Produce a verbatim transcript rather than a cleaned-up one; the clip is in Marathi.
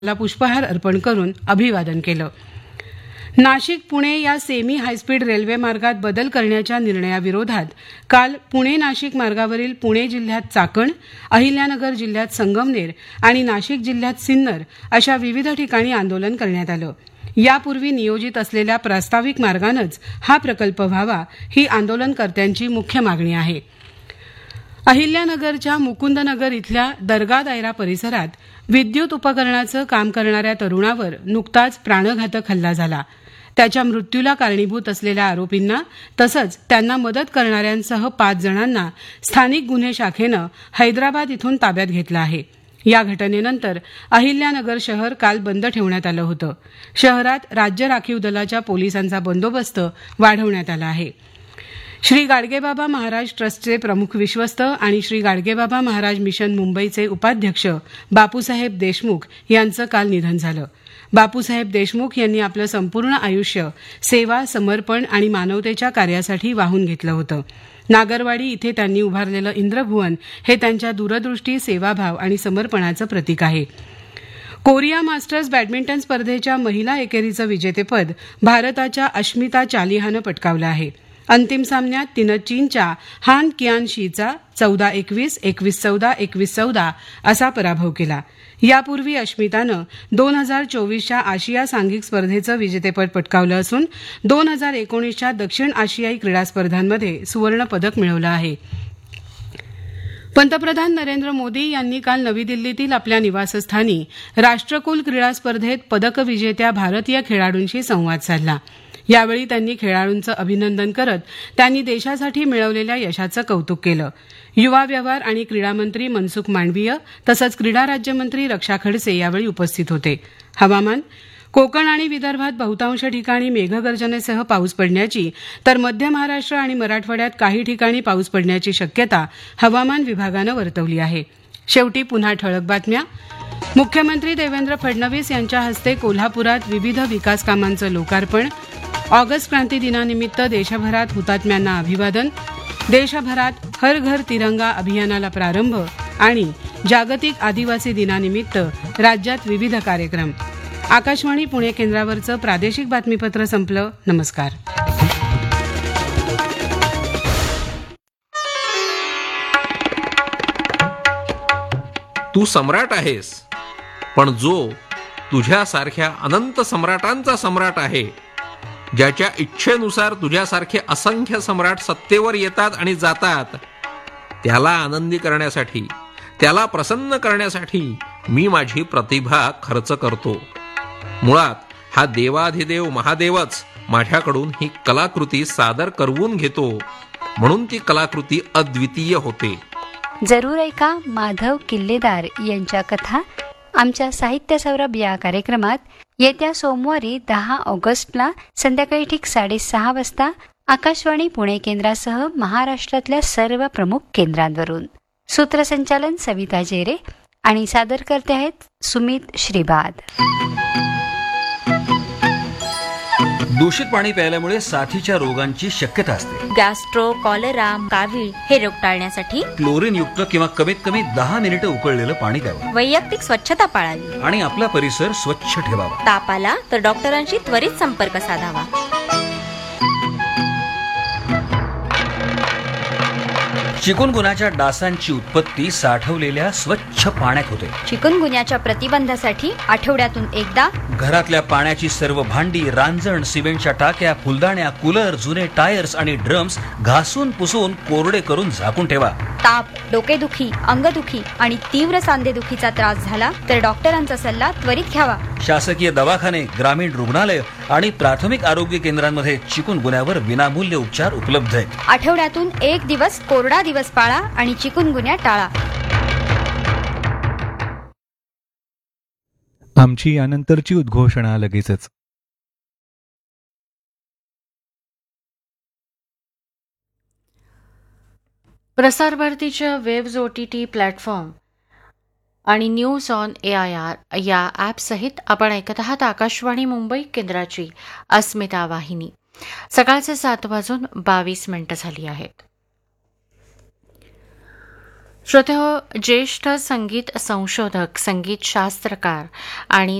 ला पुष्पहार अर्पण करून अभिवादन केलं. नाशिक पुणे या सेमी हायस्पीड रेल्वे मार्गात बदल करण्याच्या निर्णयाविरोधात काल पुणे नाशिक मार्गावरील पुणे जिल्ह्यात चाकण, अहिल्यानगर जिल्ह्यात संगमनेर आणि नाशिक जिल्ह्यात सिन्नर अशा विविध ठिकाणी आंदोलन करण्यात आलं. यापूर्वी नियोजित असलेल्या प्रास्ताविक मार्गानंच हा प्रकल्प व्हावा ही आंदोलनकर्त्यांची मुख्य मागणी आहे. अहिल्यानगरच्या मुकुंदनगर इथल्या दर्गा दायरा परिसरात विद्युत उपकरणाचं काम करणाऱ्या तरुणावर नुकताच प्राणघातक हल्ला झाला. त्याच्या मृत्यूला कारणीभूत असलेल्या आरोपींना तसंच त्यांना मदत करणाऱ्यांसह पाच जणांना स्थानिक गुन्हे शाखेनं हैदराबाद इथून ताब्यात घेतलं आहे. या घटनेनंतर अहिल्यानगर शहर काल बंद ठेवण्यात आलं होतं. शहरात राज्य राखीव दलाच्या पोलिसांचा बंदोबस्त वाढवण्यात आला आहे. श्री गाडगेबाबा महाराज ट्रस्टचे प्रमुख विश्वस्त आणि श्री गाडगेबाबा महाराज मिशन मुंबईचे उपाध्यक्ष बापूसाहेब देशमुख यांचं काल निधन झालं. बापूसाहेब देशमुख यांनी आपलं संपूर्ण आयुष्य सेवा, समर्पण आणि मानवतेच्या कार्यासाठी वाहून घेतलं होतं. नागरवाडी इथे त्यांनी उभारलेलं इंद्रभुवन हे त्यांच्या दूरदृष्टी, सेवाभाव आणि समर्पणाचं प्रतीक आहे. कोरिया मास्टर्स बॅडमिंटन स्पर्धेच्या महिला एकेरीचं विजेतेपद भारताच्या अश्मिता चालिहानं पटकावलं आहे. अंतिम सामन्यात तिनं चीनच्या हान कियान शीचा चौदा एकवीस, एकवीस चौदा, एकवीस चौदा असा पराभव केला. यापूर्वी अश्मितानं दोन हजार चोवीसच्या आशिया सांघिक स्पर्धेचं विजेतेपद पटकावलं असून दोन हजार एकोणीसच्या दक्षिण आशियाई क्रीडा स्पर्धांमध्ये सुवर्ण पदक मिळवलं आहे. पंतप्रधान नरेंद्र मोदी यांनी काल नवी दिल्लीतील आपल्या निवासस्थानी राष्ट्रकुल क्रीडा स्पर्धेत पदक विजेत्या भारतीय खेळाडूंशी संवाद साधला. यावेळी त्यांनी खेळाडूंचं अभिनंदन करत त्यांनी देशासाठी मिळवलेल्या यशाचं कौतुक केलं. युवा व्यवहार आणि क्रीडा मंत्री मनसुख मांडवीय तसंच क्रीडा राज्यमंत्री रक्षा खडसे यावेळी उपस्थित होते. हवामान कोकण आणि विदर्भात बहुतांश ठिकाणी मेघगर्जनेसह पाऊस पडण्याची तर मध्य महाराष्ट्र आणि मराठवाड्यात काही ठिकाणी पाऊस पडण्याची शक्यता हवामान विभागानं वर्तवली आहे. शेवटी पुन्हा ठळक बातम्या. मुख्यमंत्री देवेंद्र फडणवीस यांच्या हस्ते कोल्हापुरात विविध विकास कामांचं लोकार्पण. ऑगस्ट क्रांती दिनानिमित्त देशभरात हुतात्म्यांना अभिवादन. देशभरात हर घर तिरंगा अभियानाला प्रारंभ आणि जागतिक आदिवासी दिनानिमित्त राज्यात विविध कार्यक्रम. आकाशवाणी पुणे केंद्रावरचं प्रादेशिक बातमीपत्र संपलं. नमस्कार. तू सम्राट आहेस, पण जो तुझ्यासारख्या अनंत सम्राटांचा सम्राट आहे, ज्याच्या इच्छेनुसार तुझ्यासारखे असंख्य सम्राट सत्तेवर येतात आणि जातात, त्याला आनंदी करण्यासाठी, त्याला प्रसन्न करण्यासाठी मी माझी प्रतिभा खर्च करतो. मुळात हा देवाधिदेव महादेवच माझ्याकडून ही कलाकृती सादर करवून घेतो, म्हणून ती कलाकृती अद्वितीय होते. जरूर ऐका माधव किल्लेदार यांच्या कथा आमच्या साहित्य सौरभ या कार्यक्रमात येत्या सोमवारी दहा ऑगस्टला संध्याकाळी ठीक साडेसहा वाजता आकाशवाणी पुणे केंद्रासह महाराष्ट्रातल्या सर्व प्रमुख केंद्रांवरून. सूत्रसंचालन सविता जेरे आणि सादर करते आहेत सुमित श्रीबाद. दूषित पाणी प्यायल्यामुळे साथीच्या रोगांची शक्यता असते. गॅस्ट्रो, कॉलरा, कावीळ हे रोग टाळण्यासाठी क्लोरीन युक्त किंवा कमीत कमी दहा मिनिटं उकळलेलं पाणी प्यावं. वैयक्तिक स्वच्छता पाळावी आणि आपला परिसर स्वच्छ ठेवावा. ताप आला तर डॉक्टरांशी त्वरित संपर्क साधावा. चिकुनगुन्याच्या डासांची उत्पत्ती साठवलेल्या स्वच्छ पाण्यात होते. चिकुनगुन्याच्या प्रतिबंधासाठी आठवड्यातून एकदा घरातल्या पाण्याची सर्व भांडी, रांजण, सिमेंटच्या टाक्या, फुलदाण्या, कूलर, जुने टायर्स आणि ड्रम्स घासून पुसून कोरडे करून झाकून ठेवा. ताप, डोकेदुखी, अंगदुखी आणि तीव्र सांधेदुखीचा त्रास झाला तर डॉक्टरांचा सल्ला त्वरित घ्यावा. शासकीय दवाखाने, ग्रामीण रुग्णालय आणि प्राथमिक आरोग्य केंद्रांमध्ये चिकुनगुन्यावर विनामूल्य उपचार उपलब्ध आहेत. आठवड्यातून एक दिवस कोरडा दिवस पाळा आणि चिकुनगुन्या टाळा. आमची यानंतरची उद्घोषणा लगेचच. प्रसार भारतीच्या webs O T T platform आणि news on A I R या ॲपसहित आपण ऐकत आहात आकाशवाणी मुंबई केंद्राची अस्मिता वाहिनी. सकाळचे सात वाजून बावीस मिनिटं झाली आहेत. श्रोते हो, ज्येष्ठ संगीत संशोधक, संगीत शास्त्रकार आणि